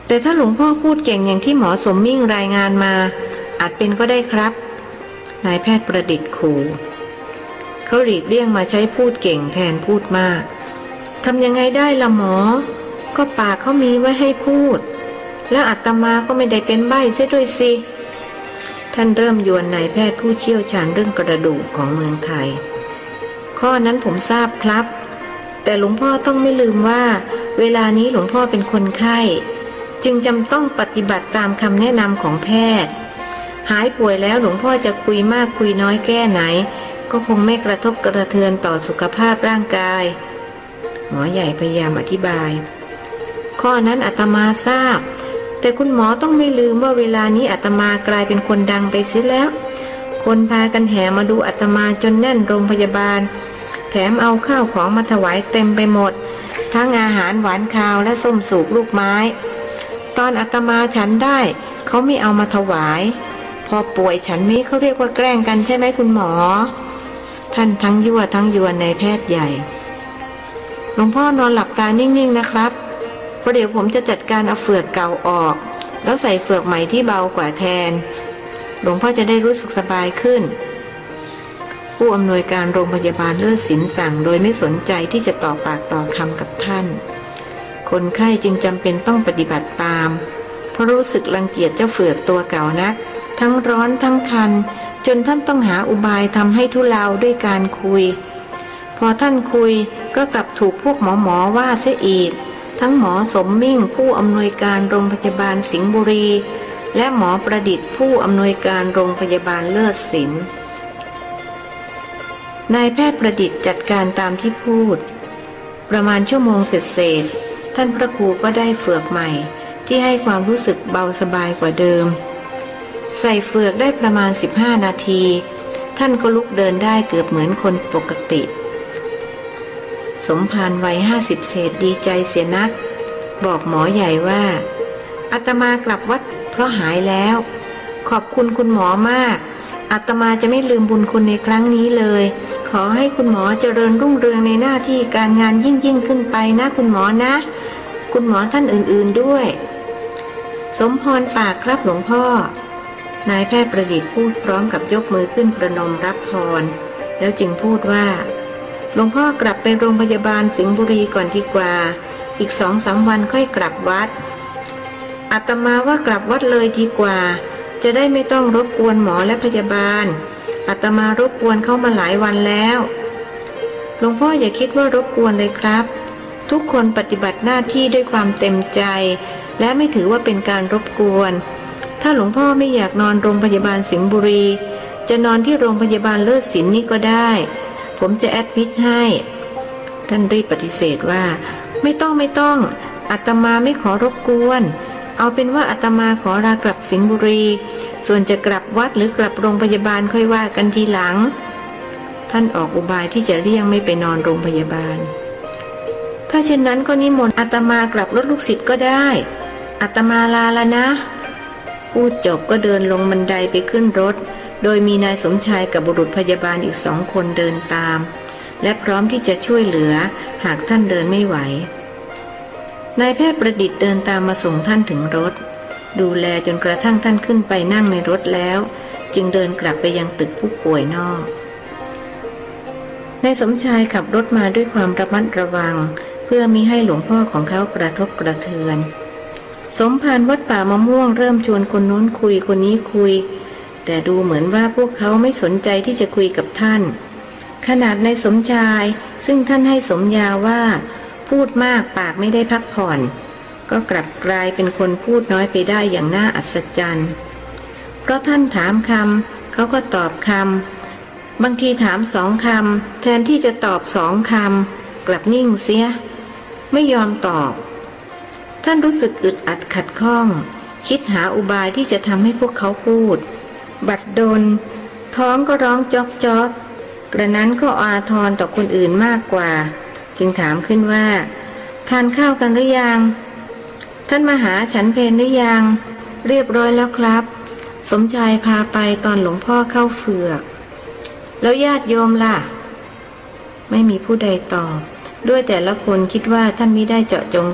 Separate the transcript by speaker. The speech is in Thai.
Speaker 1: แต่ถ้าหลวงพ่อพูดเก่งอย่างที่หมอสมมิ่งรายงานมาอาจเป็นก็ได้ครับนายแพทย์ประดิษฐ์ขู่เขาหลีกเลี่ยงมาใช้พูดเก่งแทนพูดมากทำยังไงได้ล่ะหมอก็ปากเขามีไว้ให้พูดแล้วอาตมาก็ไม่ได้เป็นใบ้เสียด้วยสิท่านเริ่มยวนนายแพทย์ผู้เชี่ยวชาญเรื่องกระดูกของเมืองไทยข้อนั้นผมทราบครับแต่หลวงพ่อต้องไม่ลืมว่าเวลานี้หลวงพ่อเป็นคนไข้จึงจำต้องปฏิบัติตามคำแนะนำของแพทย์หายป่วยแล้วหลวงพ่อจะคุยมากคุยน้อยแค่ไหนก็คงไม่กระทบกระเทือนต่อสุขภาพร่างกายหมอใหญ่พยายามอธิบายข้อนั้นอาตมาทราบแต่คุณหมอต้องไม่ลืมว่าเวลานี้อาตมากลายเป็นคนดังไปเสียแล้วคนพากันแห่มาดูอาตมาจนแน่นโรงพยาบาลแถมเอาข้าวของมาถวายเต็มไปหมดทั้งอาหารหวานคาวและส้มสูบลูกไม้ตอนอาตมาฉันได้เขาไม่เอามาถวายพอป่วยฉันนี้เขาเรียกว่าแกล้งกันใช่ไหมคุณหมอท่านทั้งยั่วทั้งยวนในแพทย์ใหญ่หลวงพ่อนอนหลับตานิ่งๆนะครับประเดี๋ยวผมจะจัดการเอาเฟือกเก่าออกแล้วใส่เฟือกใหม่ที่เบากว่าแทนหลวงพ่อจะได้รู้สึกสบายขึ้นผู้อำนวยการโรงพยาบาลเลิศศิลป์สั่งโดยไม่สนใจที่จะต่อปากต่อคำกับท่านคนไข้จึงจำเป็นต้องปฏิบัติตามเพราะรู้สึกรังเกียจเจ้าเฟือกตัวเก่านักทั้งร้อนทั้งคันจนท่านต้องหาอุบายทำให้ทุเลาด้วยการคุยพอท่านคุยก็กลับถูกพวกหมอว่าเสียอีกทั้งหมอสมมิ่งผู้อำนวยการโรงพยาบาลสิงห์บุรีและหมอประดิษฐ์ผู้อำนวยการโรงพยาบาลเลิศศิลป์นายแพทย์ประดิษฐ์จัดการตามที่พูดประมาณชั่วโมงเศษท่านพระครูก็ได้เฟือกใหม่ที่ให้ความรู้สึกเบาสบายกว่าเดิมใส่เฟือกได้ประมาณ15 นาทีท่านก็ลุกเดินได้เกือบเหมือนคนปกติสมภารวัย50 เศษดีใจเสียนักบอกหมอใหญ่ว่าอาตมากลับวัดเพราะหายแล้วขอบคุณคุณหมอมากอาตมาจะไม่ลืมบุญคุณในครั้งนี้เลยขอให้คุณหมอเจริญรุ่งเรืองในหน้าที่การงานยิ่งขึ้นไปนะคุณหมอนะคุณหมอท่านอื่นๆด้วยสมพรปากครับหลวงพ่อนายแพทย์ประดิษฐ์พูดพร้อมกับยกมือขึ้นประนมรับพรแล้วจึงพูดว่าหลวงพ่อกลับไปโรงพยาบาลสิงห์บุรีก่อนดีกว่าอีก2-3 วันค่อยกลับวัดอาตมาว่ากลับวัดเลยดีกว่าจะได้ไม่ต้องรบกวนหมอและพยาบาลอาตมารบกวนเขามาหลายวันแล้วหลวงพ่ออย่าคิดว่ารบกวนเลยครับทุกคนปฏิบัติหน้าที่ด้วยความเต็มใจและไม่ถือว่าเป็นการรบกวนถ้าหลวงพ่อไม่อยากนอนโรงพยาบาลสิงห์บุรีจะนอนที่โรงพยาบาลเลิศศิลป์นี่ก็ได้ผมจะแอดมิดให้ท่านรีบปฏิเสธว่าไม่ต้องอาตมาไม่ขอรบกวนเอาเป็นว่าอาตมาขอลากลับสิงห์บุรีส่วนจะกลับวัดหรือกลับโรงพยาบาลค่อยว่ากันทีหลังท่านออกอุบายที่จะเลี่ยงไม่ไปนอนโรงพยาบาลถ้าเช่นนั้นก็นิมนต์อาตมากลับรถลูกศิษย์ก็ได้อาตมาลาละนะพูดจบก็เดินลงบันไดไปขึ้นรถโดยมีนายสมชายกับบุรุษพยาบาลอีก2 คนเดินตามและพร้อมที่จะช่วยเหลือหากท่านเดินไม่ไหวนายแพทย์ประดิษฐ์เดินตามมาส่งท่านถึงรถดูแลจนกระทั่งท่านขึ้นไปนั่งในรถแล้วจึงเดินกลับไปยังตึกผู้ป่วยนอกนายสมชายขับรถมาด้วยความระมัดระวังเพื่อมิให้หลวงพ่อของเขากระทบกระเทือนสมภารวัดป่ามะม่วงเริ่มชวนคนโน้นคุยคนนี้คุยแต่ดูเหมือนว่าพวกเขาไม่สนใจที่จะคุยกับท่านขนาดนายสมชายซึ่งท่านให้สมญาว่าพูดมากปากไม่ได้พักผ่อนก็กลับกลายเป็นคนพูดน้อยไปได้อย่างน่าอัศจรรย์เพราะท่านถามคำเขาก็ตอบคำบางทีถาม2 คำแทนที่จะตอบ2 คำกลับนิ่งเสียไม่ยอมตอบท่านรู้สึกอึดอัดขัดข้องคิดหาอุบายที่จะทำให้พวกเขาพูดบัดดลท้องก็ร้องจ๊อกกระนั้นก็อาทรต่อคนอื่นมากกว่าจึงถามขึ้นว่าทานข้าวกันหรือยังท่านมาหาฉันเพลหรือยังเรียบร้อยแล้วครับสมชายพาไปตอนหลวงพ่อเข้าเฝือกแล้วญาติโยมล่ะไม่มีผู้ใดตอบด้วยแต่ละคนคิดว่าท่านมิได้เจาะจง